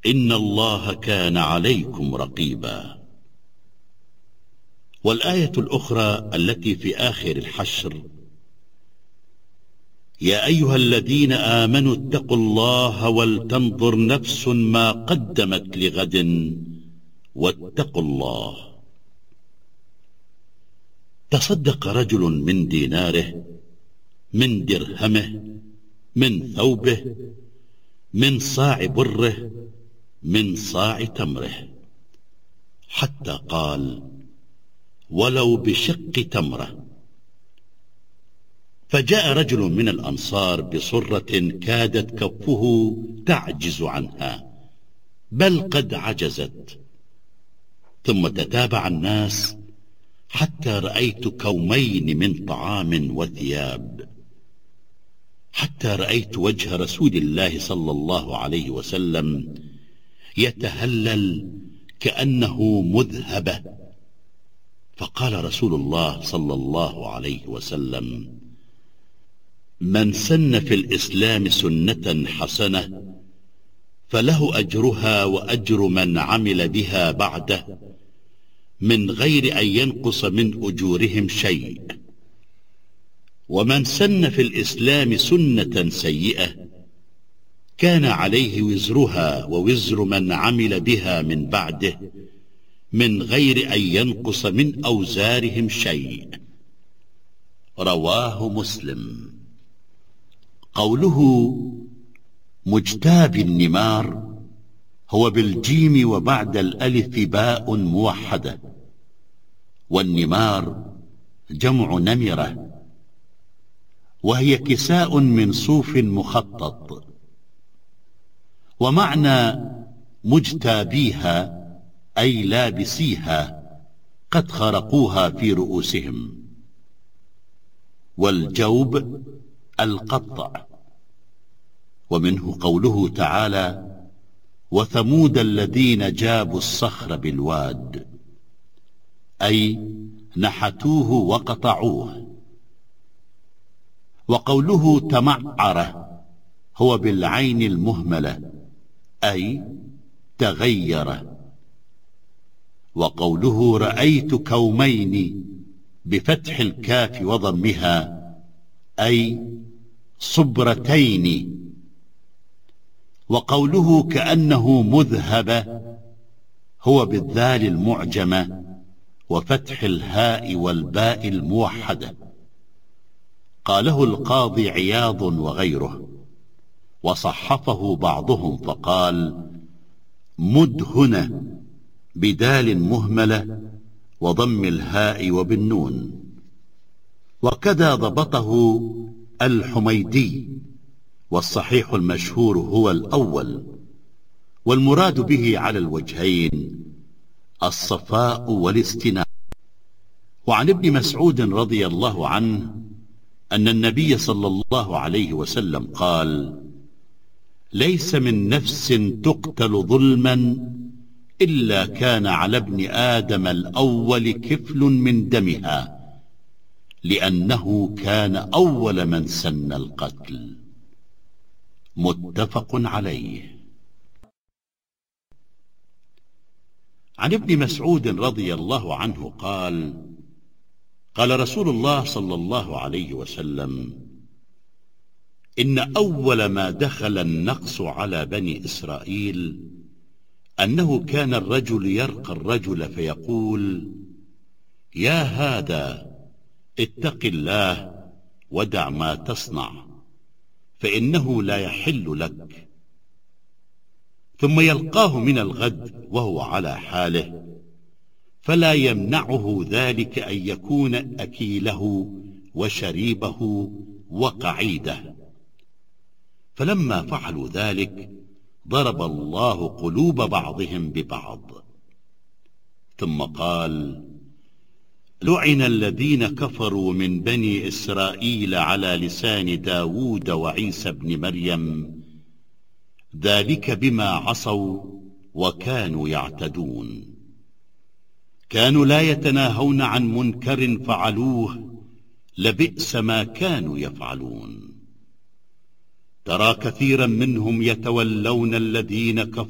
إن الله كان عليكم رقيبا. والآية الأخرى التي في آخر الحشر: يا أيها الذين آمنوا اتقوا الله ولتنظر نفس ما قدمت لغد واتقوا الله. تصدق رجل من ديناره، من درهمه، من ثوبه، من صاع بره، من صاع تمره، حتى قال: ولو بشق تمره. فجاء رجل من الأنصار بصرة كادت كفه تعجز عنها، بل قد عجزت. ثم تتابع الناس حتى رأيت كومين من طعام وثياب، حتى رأيت وجه رسول الله صلى الله عليه وسلم يتهلل كأنه مذهبة. فقال رسول الله صلى الله عليه وسلم: من سن في الإسلام سنة حسنة فله أجرها وأجر من عمل بها بعده من غير أن ينقص من أجورهم شيء. ومن سن في الإسلام سنة سيئة كان عليه وزرها ووزر من عمل بها من بعده من غير أن ينقص من أوزارهم شيء. رواه مسلم. قوله مجتاب النمار هو بالجيم وبعد الألف باء موحدة، والنمار جمع نمرة، وهي كساء من صوف مخطط. ومعنى مجتابيها أي لابسيها قد خرقوها في رؤوسهم. والجوب القطع. ومنه قوله تعالى: وثمود الذين جابوا الصخر بالواد، أي نحتوه وقطعوه. وقوله تمعر هو بالعين المهملة، أي تغير. وقوله رأيت كومين بفتح الكاف وضمها، أي صبرتين. وقوله كأنه مذهبة هو بالذال المعجمة وفتح الهاء والباء الموحدة. قاله القاضي عياض وغيره، وصحفه بعضهم فقال: مدهنة بدال مهملة وضم الهاء وبالنون. وكذا ضبطه الحميدي، والصحيح المشهور هو الأول، والمراد به على الوجهين الصفاء والاستناء. وعن ابن مسعود رضي الله عنه أن النبي صلى الله عليه وسلم قال: ليس من نفس تقتل ظلما إلا كان على ابن آدم الأول كفل من دمها، لأنه كان أول من سن القتل. متفق عليه. عن ابن مسعود رضي الله عنه قال: قال رسول الله صلى الله عليه وسلم: إن أول ما دخل النقص على بني إسرائيل أنه كان الرجل يرقى الرجل فيقول: يا هذا اتق الله ودع ما تصنع فإنه لا يحل لك. ثم يلقاه من الغد وهو على حاله، فلا يمنعه ذلك أن يكون أكيله وشريبه وقعيده. فلما فعلوا ذلك ضرب الله قلوب بعضهم ببعض. ثم قال: لعن الذين كفروا من بني إسرائيل على لسان داود وعيسى بن مريم، ذلك بما عصوا وكانوا يعتدون. كانوا لا يتناهون عن منكر فعلوه، لبئس ما كانوا يفعلون. ترى كثيرا منهم يتولون الذين كفروا